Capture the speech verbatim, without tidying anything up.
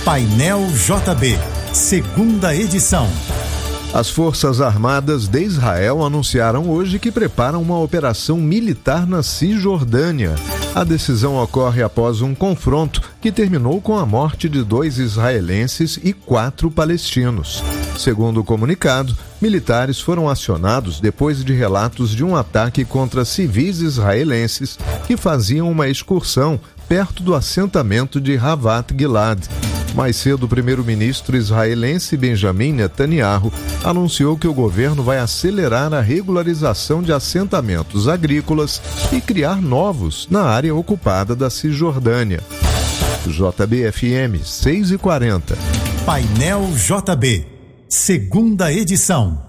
Painel J B, segunda edição. As Forças Armadas de Israel anunciaram hoje que preparam uma operação militar na Cisjordânia. A decisão ocorre após um confronto que terminou com a morte de dois israelenses e quatro palestinos. Segundo o comunicado, militares foram acionados depois de relatos de um ataque contra civis israelenses que faziam uma excursão perto do assentamento de Havat Gilad. Mais cedo, o primeiro-ministro israelense Benjamin Netanyahu anunciou que o governo vai acelerar a regularização de assentamentos agrícolas e criar novos na área ocupada da Cisjordânia. J B F M seis e quarenta. Painel J B, segunda edição.